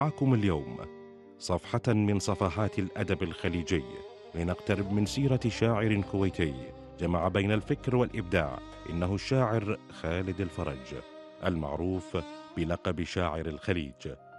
معكم اليوم صفحة من صفحات الأدب الخليجي لنقترب من سيرة شاعر كويتي جمع بين الفكر والإبداع. إنه الشاعر خالد الفرج، المعروف بلقب شاعر الخليج.